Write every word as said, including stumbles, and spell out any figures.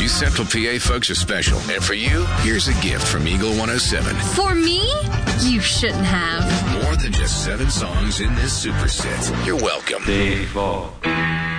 You Central P A folks are special. And for you, here's a gift from Eagle one oh seven. For me? You shouldn't have. More than just seven songs in this super set. You're welcome. Day four.